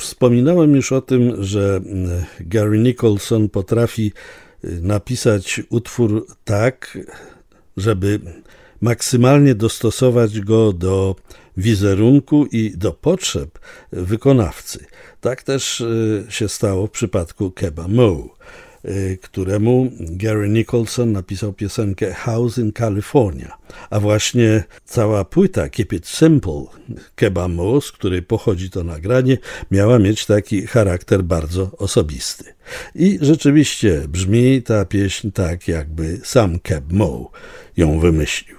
Wspominałem już o tym, że Gary Nicholson potrafi napisać utwór tak, żeby maksymalnie dostosować go do wizerunku i do potrzeb wykonawcy. Tak też się stało w przypadku Keba Mo, któremu Gary Nicholson napisał piosenkę House in California. A właśnie cała płyta Keep It Simple Keba Mo, z której pochodzi to nagranie, miała mieć taki charakter bardzo osobisty. I rzeczywiście brzmi ta pieśń tak, jakby sam Keb Mo ją wymyślił.